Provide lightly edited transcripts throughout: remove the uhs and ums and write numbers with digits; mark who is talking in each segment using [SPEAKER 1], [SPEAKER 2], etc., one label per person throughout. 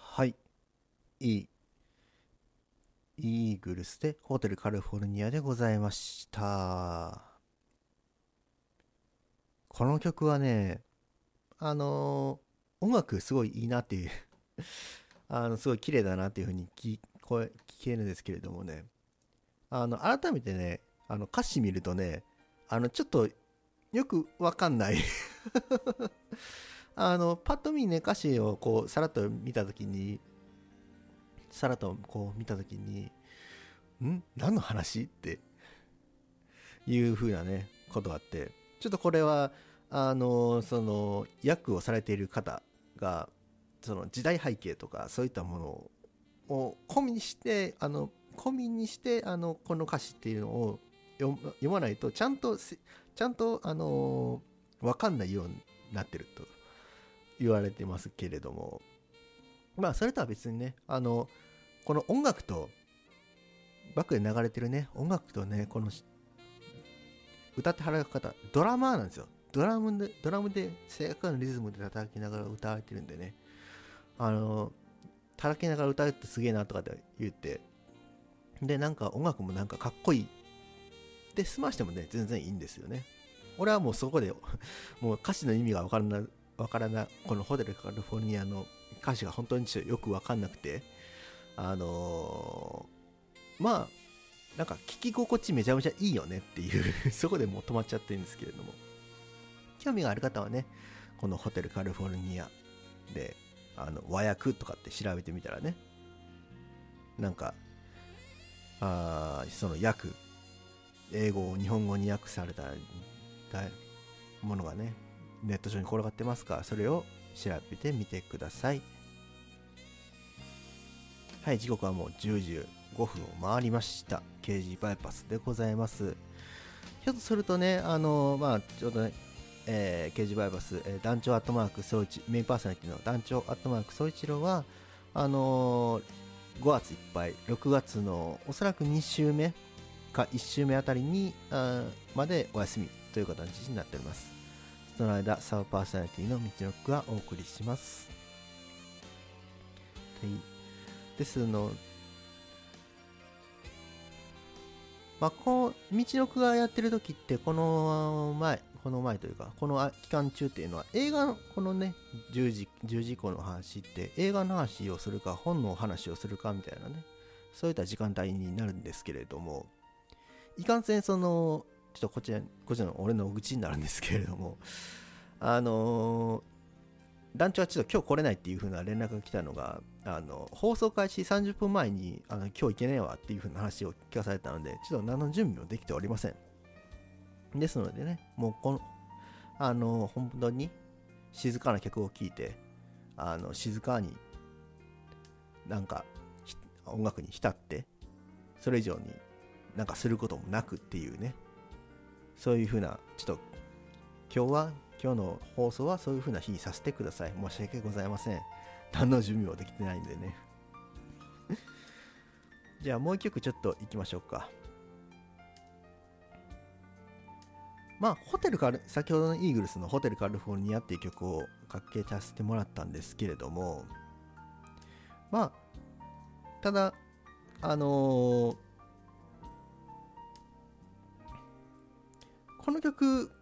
[SPEAKER 1] はい。イイーグルスでホテルカリフォルニアでございました。この曲はね、音楽すごいいいなっていうすごい綺麗だなっていう風に聞けるんですけれどもね、改めてね、歌詞見るとね、ちょっとよくわかんないパッと見ね、歌詞をこう、さらっとこう見たときに、何の話っていう風なね、ことがあって、ちょっとこれは、訳をされている方が、その時代背景とか、そういったものを込みにして、この歌詞っていうのを読まないと、ちゃんと、わかんないようになってると言われてますけれども、まあ、それとは別にね、この音楽と、バックで流れてるね、音楽とね、この歌ってはる方、ドラマーなんですよ。ドラムで正確なリズムで叩きながら歌われてるんでね、あの、叩きながら歌うってすげえなとかって言って、で、なんか音楽もなんかかっこいいで済ましてもね、全然いいんですよね。俺はもうそこで、もう歌詞の意味がわからな、このホテルカリフォルニアの歌詞が本当によくわかんなくて、あのまあ、なんか聞き心地めちゃめちゃいいよねっていうそこでもう止まっちゃってるんですけれども、興味がある方はね、このホテルカリフォルニアで、和訳とかって調べてみたらね、なんか、その英語を日本語に訳されたものがね、ネット上に転がってますから、それを調べてみてください。はい、時刻はもう10時5分を回りました。KG バイパスでございます。ひょっとするとね、ちょうどね、KG バイパス、団長アットマーク総一、メインパーソナリティの団長アットマーク総一郎は、5月いっぱい、6月のおそらく2週目か1週目あたりにまでお休みという形になっております。その間、サブパーソナリティの道のくがお送りします。はい。ですの、道のくがやってる時って、この前というか、この期間中っていうのは、映画の、このね、10時以降の話って、映画の話をするか、本の話をするかみたいなね、そういった時間帯になるんですけれども、いかんせん、ちょっとこちらの俺の愚痴になるんですけれども、あの団長はちょっと今日来れないっていう風な連絡が来たのが、放送開始30分前に、今日行けねえわっていう風な話を聞かされたので、ちょっと何の準備もできておりません。ですのでね、もう本当に静かな曲を聴いて、静かになんか音楽に浸って、それ以上になんかすることもなくっていうね、そういう風な、ちょっと今日の放送はそういう風な日にさせてください。申し訳ございません。何の準備もできてないんでね。じゃあもう一曲ちょっと行きましょうか。先ほどのイーグルスのホテルカリフォルニアっていう曲をかけさせてもらったんですけれども、ただ、この曲、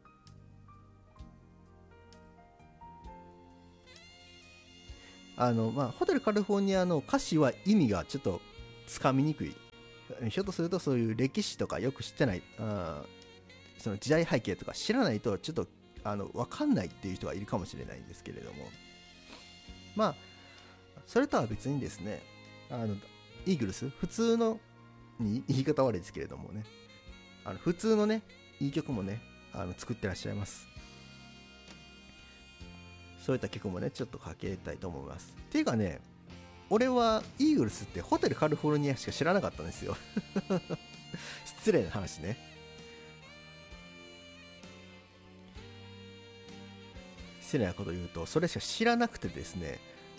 [SPEAKER 1] ホテルカリフォルニアの歌詞は意味がちょっとつかみにくい。ひょっとするとそういう歴史とかよく知ってない、その時代背景とか知らないとちょっと分かんないっていう人がいるかもしれないんですけれども、それとは別にですね、イーグルス、普通の言い方悪いですけれどもね、普通のね、いい曲もね、作ってらっしゃいます。そういった曲もね、ちょっとかけたいと思います。っていうかね、俺はイーグルスってホテルカリフォルニアしか知らなかったんですよ。失礼な話ね。失礼なこと言うと、それしか知らなくてですね、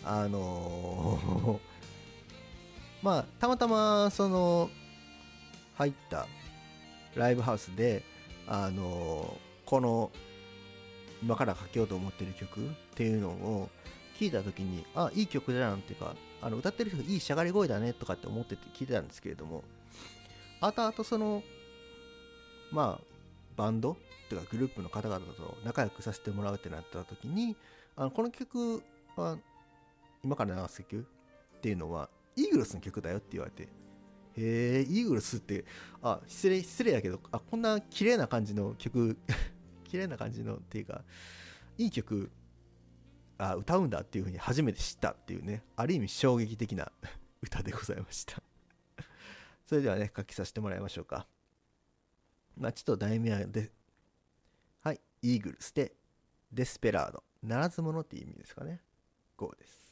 [SPEAKER 1] たまたま、入ったライブハウスで、この、今からかけようと思ってる曲っていうのを聴いた時に、あ、いい曲じゃんっていうか、歌ってる人がいいしゃがり声だねとかって思ってて聞いてたんですけれども、後々そのまあバンドとかグループの方々と仲良くさせてもらうってなった時に、この曲は今から流す曲っていうのはイーグルスの曲だよって言われて、へえ、イーグルスって、失礼やけど、こんな綺麗な感じの曲綺麗な感じのっていうか、いい曲歌うんだっていう風に初めて知ったっていうね、ある意味衝撃的な歌でございましたそれではね、書きさせてもらいましょうか。ちょっと題名はで、はい、イーグルスでデスペラード、ならず者っていう意味ですかね。GOです。